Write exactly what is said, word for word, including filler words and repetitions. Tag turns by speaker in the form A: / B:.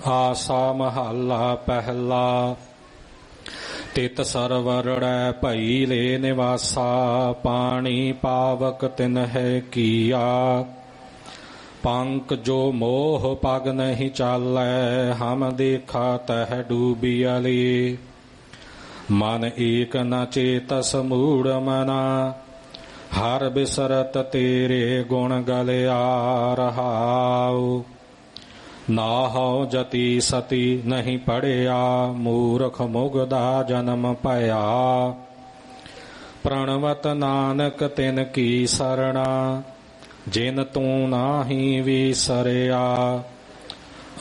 A: ਆਸਾ ਮਹੱਲਾ ਪਹਿਲਾ। ਤਿਤ ਸਰਵਰੜੈ ਭਈ ਲੈ ਨਿਵਾਸਾ, ਪਾਣੀ ਪਾਵਕ ਤਿਨਹਿ ਕੀਆ। ਪੰਕ ਜੋ ਮੋਹ ਪਗ ਨਹੀਂ ਚਾਲੈ, ਹਮ ਦੇਖਾ ਤਹਿ ਡੂਬਿਅਲੀ। ਮਨ ਏਕ ਨ ਚੇਤਸ ਮੂੜ ਮਨਾ, ਹਰ ਬਿਸਰਤ ਤੇਰੇ ਗੁਣ ਗਲਿਆ ਰਹਾਉ। ਨਾਹਉ ਜਤੀ ਸਤੀ ਨਹੀਂ ਪੜਿਆ, ਮੂਰਖ ਮੁਗਦਾ ਜਨਮ ਭਇਆ। ਪ੍ਰਣਵਤ ਨਾਨਕ ਤਿਨ ਕੀ ਸਰਣਾ, ਜਿਨ ਤੂੰ ਨਾਹੀ ਵਿਸਰਿਆ।